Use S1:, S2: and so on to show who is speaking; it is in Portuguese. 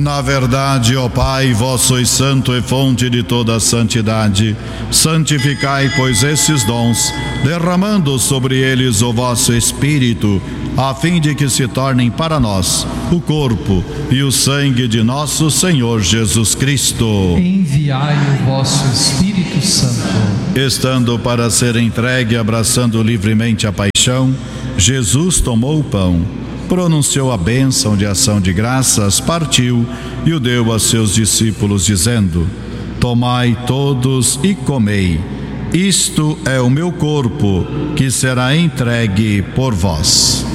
S1: Na verdade, ó Pai, vós sois santo e fonte de toda a santidade. Santificai, pois, esses dons, derramando sobre eles o vosso Espírito, a fim de que se tornem para nós o corpo e o sangue de nosso Senhor Jesus Cristo.
S2: Enviai o vosso Espírito Santo.
S1: Estando para ser entregue, abraçando livremente a paixão, Jesus tomou o pão, pronunciou a bênção de ação de graças, partiu e o deu a seus discípulos, dizendo: Tomai todos e comei. Isto é o meu corpo, que será entregue por vós.